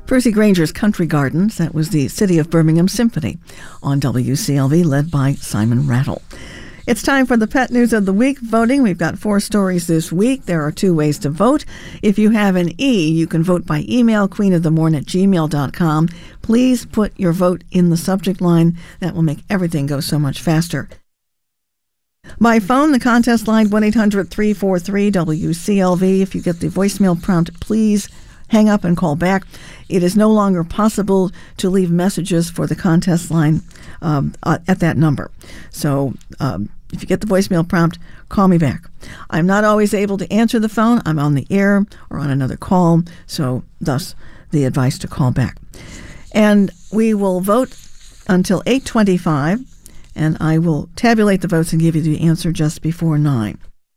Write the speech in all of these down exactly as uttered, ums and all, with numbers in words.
Percy Granger's Country Gardens, that was the City of Birmingham Symphony on W C L V, led by Simon Rattle. It's time for the Pet News of the Week voting. We've got four stories this week. There are two ways to vote. If you have an E, you can vote by email, queenofthemorn at gmail dot com. Please put your vote in the subject line. That will make everything go so much faster. By phone, the contest line, one eight hundred three four three W C L V. If you get the voicemail prompt, please hang up and call back. It is no longer possible to leave messages for the contest line um, uh, at that number. So um, if you get the voicemail prompt, call me back. I'm not always able to answer the phone. I'm on the air or on another call, so thus the advice to call back. And we will vote until eight twenty-five, and I will tabulate the votes and give you the answer just before nine.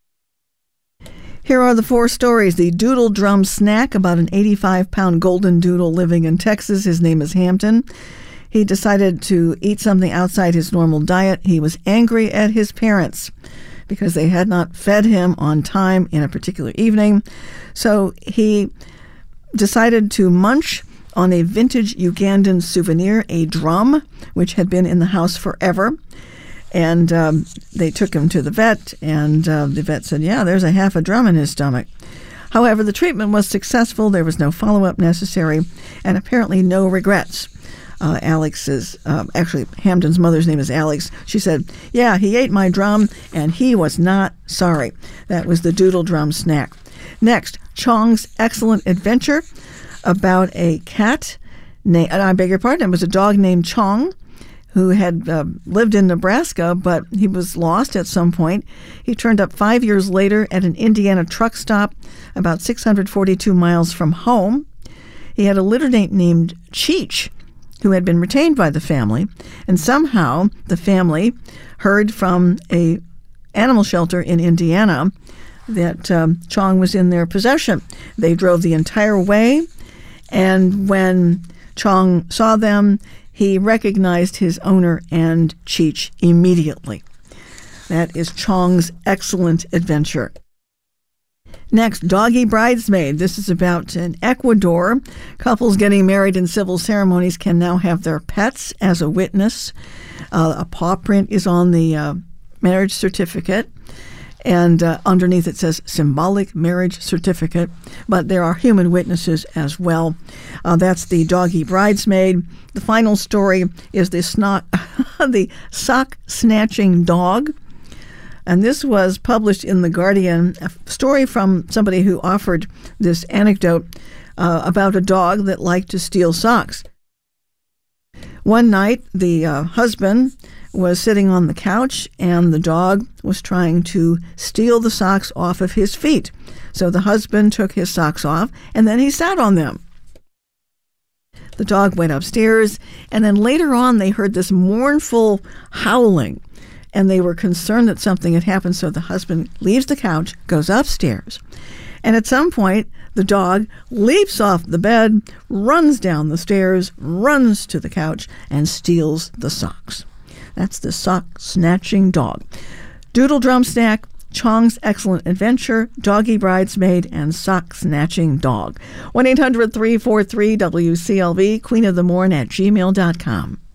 Here are the four stories. The Doodle Drum Snack, about an eighty-five pound golden doodle living in Texas. His name is Hampton. He decided to eat something outside his normal diet. He was angry at his parents because they had not fed him on time in a particular evening. So he decided to munch on a vintage Ugandan souvenir, a drum, which had been in the house forever. And um, they took him to the vet, and uh, the vet said, yeah, there's a half a drum in his stomach. However, the treatment was successful. There was no follow-up necessary, and apparently no regrets. Uh, Alex is, uh, actually, Hampton's mother's name is Alex. She said, yeah, he ate my drum, and he was not sorry. That was the Doodle Drum Snack. Next, Chong's Excellent Adventure, about a cat, na- I beg your pardon, it was a dog named Chong, who had uh, lived in Nebraska, but he was lost at some point. He turned up five years later at an Indiana truck stop about six hundred forty-two miles from home. He had a litter-mate named Cheech, who had been retained by the family, and somehow the family heard from a animal shelter in Indiana that um, Chong was in their possession. They drove the entire way, and when Chong saw them, he recognized his owner and Cheech immediately. That is Chong's Excellent Adventure. Next, Doggy Bridesmaid. This is about in Ecuador. Couples getting married in civil ceremonies can now have their pets as a witness. Uh, a paw print is on the uh, marriage certificate. And uh, underneath it says symbolic marriage certificate, but there are human witnesses as well. Uh, that's the Doggy Bridesmaid. The final story is the, snot, the sock snatching dog. And this was published in The Guardian, a story from somebody who offered this anecdote uh, about a dog that liked to steal socks. One night, the uh, husband was sitting on the couch, and the dog was trying to steal the socks off of his feet. So the husband took his socks off, and then he sat on them. The dog went upstairs, and then later on they heard this mournful howling, and they were concerned that something had happened, so the husband leaves the couch, goes upstairs, and at some point the dog leaps off the bed, runs down the stairs, runs to the couch, and steals the socks. That's the sock-snatching dog. Doodle Drum Snack, Chong's Excellent Adventure, Doggy Bridesmaid, and Sock-Snatching Dog. one eight hundred three four three W C L V, Queen of the Morn at gmail dot com.